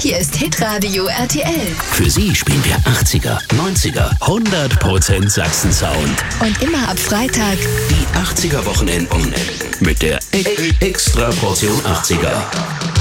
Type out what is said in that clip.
Hier ist Hitradio RTL. Für Sie spielen wir 80er, 90er, 100% Sachsen-Sound. Und immer ab Freitag Die 80er-Wochenenden mit der Extra-Portion 80er.